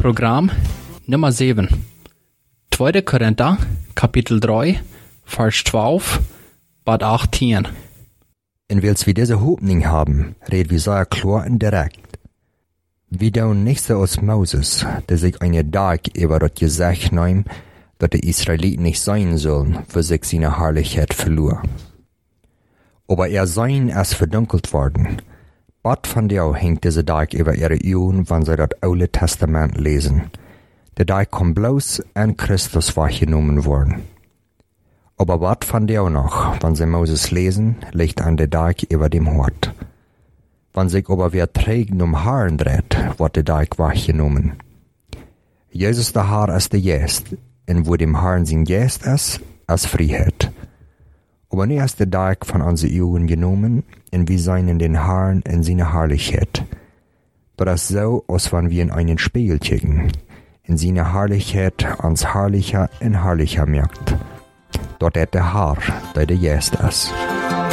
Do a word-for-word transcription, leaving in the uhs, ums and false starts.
Programm Nummer sieben. zweiter. Korinther, Kapitel drei, Vers zwölf, bis achtzehn. En wils wir diese Hoffnung haben, red wir sehr klar und direkt. Wir tun nicht so als Moses, der sich einen Tag über das Gesagt nahm, dass die Israeliten nicht sein sollen, für sich seine Herrlichkeit verlor. Aber er sein ist verdunkelt worden. Bad von dir hängt diese Tag über ihre Augen, wenn sie das Alte Testament lesen. Der Tag kommt bloß an Christus wahrgenommen worden. Aber wat von dir noch, wenn sie Moses lesen, liegt an der Tag über dem Hort. Wenn sich aber wer trägt um Haaren dreht, wird der Tag wahrgenommen. Jesus der Haar ist der Geist, und wo dem Haaren sein Geist ist, ist Freiheit. Aber nie ist der Tag von unseren Augen genommen, und wir sein in den Haaren in seiner Herrlichkeit. Das ist so, als wenn wir in einen Spiegel kicken, in seiner Herrlichkeit uns herrlicher und herrlicher merkt. Dort hat der Haar, der der Geist ist.